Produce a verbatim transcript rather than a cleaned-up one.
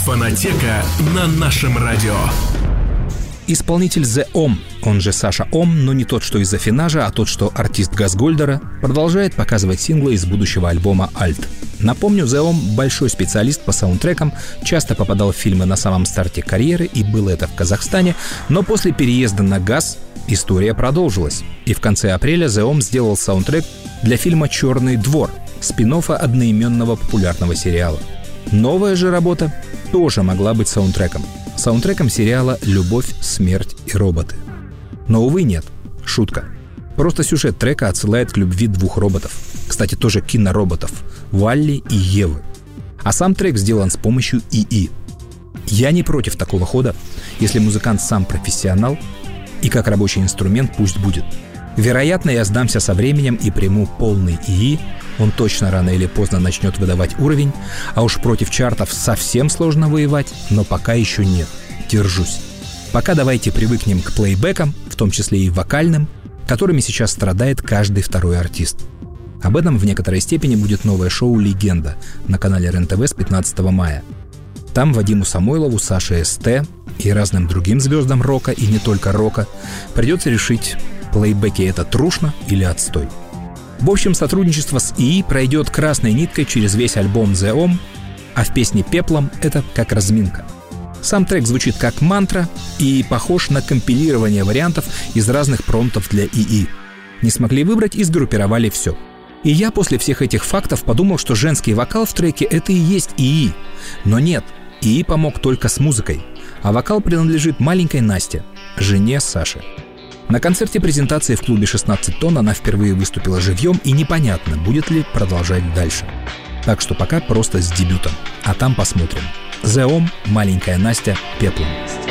Фонотека на нашем радио. Исполнитель The Om, он же Саша Ом, но не тот, что из Афинажа, а тот, что артист Газгольдера, продолжает показывать синглы из будущего альбома «Альт». Напомню, The Om – большой специалист по саундтрекам, часто попадал в фильмы на самом старте карьеры, и было это в Казахстане, но после переезда на газ история продолжилась. И в конце апреля The Om сделал саундтрек для фильма «Черный двор», спин-оффа одноименного популярного сериала. Новая же работа тоже могла быть саундтреком. Саундтреком сериала «Любовь, смерть и роботы». Но, увы, нет. Шутка. Просто сюжет трека отсылает к любви двух роботов. Кстати, тоже кинороботов. Валли и Евы. А сам трек сделан с помощью ИИ. Я не против такого хода, если музыкант сам профессионал, и как рабочий инструмент пусть будет. Вероятно, я сдамся со временем и приму полный ИИ. Он точно рано или поздно начнет выдавать уровень, а уж против чартов совсем сложно воевать, но пока еще нет. Держусь. Пока давайте привыкнем к плейбэкам, в том числе и вокальным, которыми сейчас страдает каждый второй артист. Об этом в некоторой степени будет новое шоу «Легенда» на канале РЕН-ТВ с пятнадцатого мая. Там Вадиму Самойлову, Саше СТ и разным другим звездам рока, и не только рока, придется решить, плейбэки — это трушно или отстой. В общем, сотрудничество с ИИ пройдет красной ниткой через весь альбом The Om, а в песне «Пеплом» это как разминка. Сам трек звучит как мантра и похож на компилирование вариантов из разных промптов для ИИ. Не смогли выбрать и сгруппировали все. И я после всех этих фактов подумал, что женский вокал в треке — это и есть ИИ. Но нет, ИИ помог только с музыкой, а вокал принадлежит маленькой Насте, жене Саши. На концерте презентации в клубе шестнадцать тонн она впервые выступила живьем, и непонятно, будет ли продолжать дальше. Так что пока просто с дебютом, а там посмотрим. The Om, маленькая Настя, «Пеплом».